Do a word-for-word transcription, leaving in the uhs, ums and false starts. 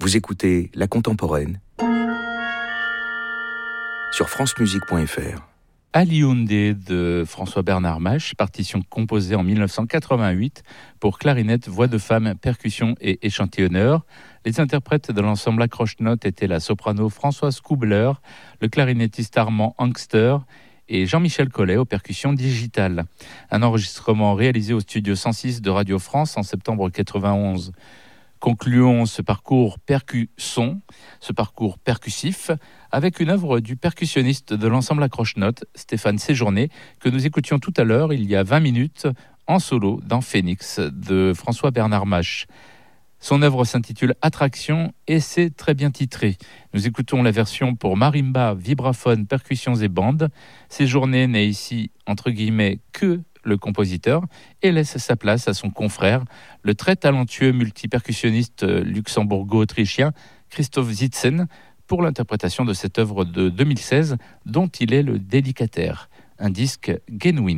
Vous écoutez La Contemporaine sur francemusique point f r. Aliundé de François-Bernard Mach, partition composée en dix-neuf cent quatre-vingt-huit pour clarinette, voix de femme, percussion et échantillonneur. Les interprètes de l'ensemble accroche-notes étaient la soprano Françoise Koubler, le clarinettiste Armand Angster et Jean-Michel Collet aux percussions digitales. Un enregistrement réalisé au studio cent six de Radio France en septembre quatre-vingt-onze. Concluons ce parcours percusson, ce parcours percussif, avec une œuvre du percussionniste de l'ensemble accroche-notes, Stéphane Séjourné, que nous écoutions tout à l'heure, il y a vingt minutes, en solo dans Phoenix, de François-Bernard Mach. Son œuvre s'intitule Attraction et c'est très bien titré. Nous écoutons la version pour marimba, vibraphone, percussions et bandes. Séjourné n'est ici, entre guillemets, que le compositeur, et laisse sa place à son confrère, le très talentueux multipercussionniste luxembourgo-autrichien Christoph Zitzen, pour l'interprétation de cette œuvre de deux mille seize, dont il est le dédicataire, un disque genuin.